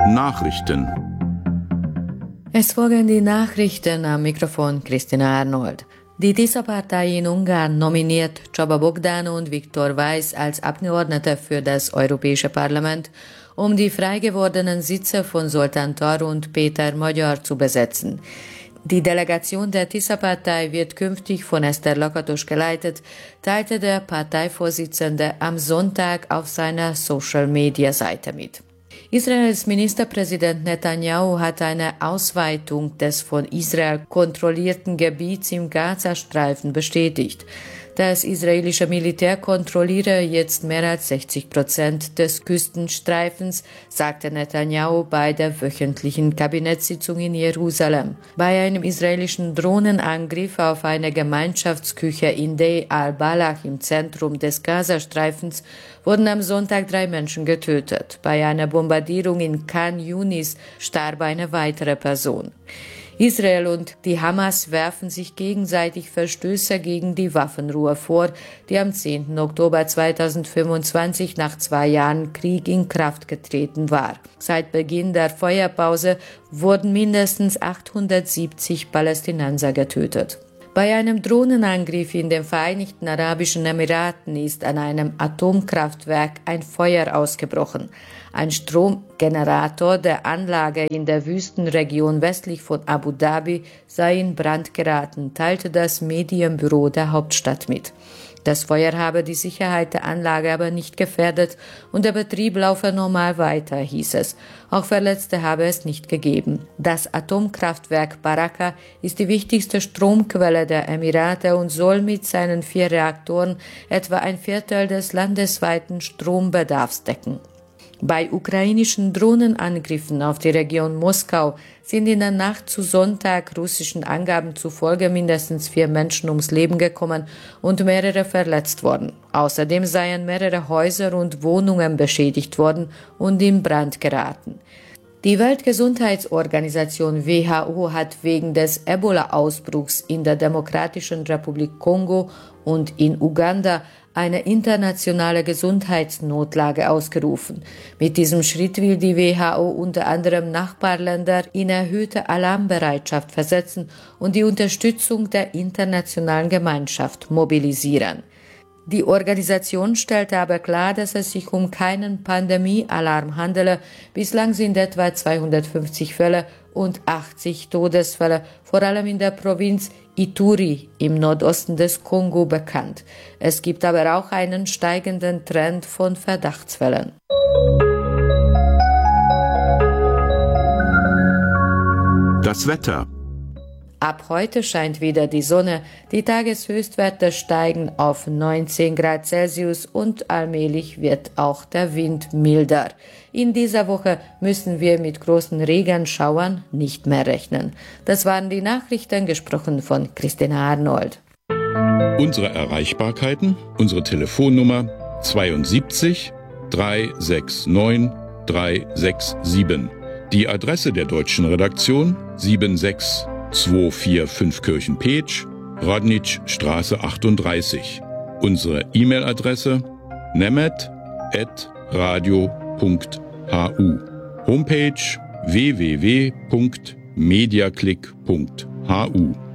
Nachrichten. Es folgen die Nachrichten, am Mikrofon Christina Arnold. Die TISA-Partei in Ungarn nominiert Csaba Bogdan und Viktor Weisz als Abgeordnete für das Europäische Parlament, um die frei gewordenen Sitze von Zoltán Tar und Péter Magyar zu besetzen. Die Delegation der TISA-Partei wird künftig von Eszter Lakatos geleitet, teilte der Parteivorsitzende am Sonntag auf seiner Social-Media-Seite mit. Israels Ministerpräsident Netanyahu hat eine Ausweitung des von Israel kontrollierten Gebiets im Gazastreifen bestätigt. Das israelische Militär kontrolliere jetzt mehr als 60% des Küstenstreifens, sagte Netanyahu bei der wöchentlichen Kabinettssitzung in Jerusalem. Bei einem israelischen Drohnenangriff auf eine Gemeinschaftsküche in Dei al-Balach im Zentrum des Gazastreifens wurden am Sonntag 3 Menschen getötet. Bei einer Bombardierung in Khan Yunis starb eine weitere Person. Israel und die Hamas werfen sich gegenseitig Verstöße gegen die Waffenruhe vor, die am 10. Oktober 2025 nach 2 Jahren Krieg in Kraft getreten war. Seit Beginn der Feuerpause wurden mindestens 870 Palästinenser getötet. Bei einem Drohnenangriff in den Vereinigten Arabischen Emiraten ist an einem Atomkraftwerk ein Feuer ausgebrochen. Ein Stromgenerator der Anlage in der Wüstenregion westlich von Abu Dhabi sei in Brand geraten, teilte das Medienbüro der Hauptstadt mit. Das Feuer habe die Sicherheit der Anlage aber nicht gefährdet und der Betrieb laufe normal weiter, hieß es. Auch Verletzte habe es nicht gegeben. Das Atomkraftwerk Baraka ist die wichtigste Stromquelle der Emirate und soll mit seinen 4 Reaktoren etwa ein Viertel des landesweiten Strombedarfs decken. Bei ukrainischen Drohnenangriffen auf die Region Moskau sind in der Nacht zu Sonntag russischen Angaben zufolge mindestens 4 Menschen ums Leben gekommen und mehrere verletzt worden. Außerdem seien mehrere Häuser und Wohnungen beschädigt worden und in Brand geraten. Die Weltgesundheitsorganisation WHO hat wegen des Ebola-Ausbruchs in der Demokratischen Republik Kongo und in Uganda eine internationale Gesundheitsnotlage ausgerufen. Mit diesem Schritt will die WHO unter anderem Nachbarländer in erhöhte Alarmbereitschaft versetzen und die Unterstützung der internationalen Gemeinschaft mobilisieren. Die Organisation stellte aber klar, dass es sich um keinen Pandemie-Alarm handele. Bislang sind etwa 250 Fälle und 80 Todesfälle, vor allem in der Provinz Ituri im Nordosten des Kongo, bekannt. Es gibt aber auch einen steigenden Trend von Verdachtsfällen. Das Wetter. Ab heute scheint wieder die Sonne, die Tageshöchstwerte steigen auf 19 Grad Celsius und allmählich wird auch der Wind milder. In dieser Woche müssen wir mit großen Regenschauern nicht mehr rechnen. Das waren die Nachrichten, gesprochen von Christina Arnold. Unsere Erreichbarkeiten, unsere Telefonnummer 72 369 367. Die Adresse der deutschen Redaktion 76245 Kirchen-Petsch, Radničstraße 38. Unsere E-Mail-Adresse nemet@radio.hu. Homepage www.mediaclick.hu.